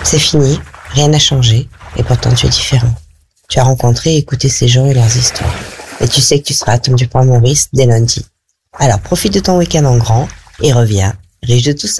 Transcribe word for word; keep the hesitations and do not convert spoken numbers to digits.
C'est fini, rien n'a changé, et pourtant tu es différent. Tu as rencontré et écouté ces gens et leurs histoires. Et tu sais que tu seras attendu par Maurice dès lundi. Alors profite de ton week-end en grand et reviens riche de tout ça.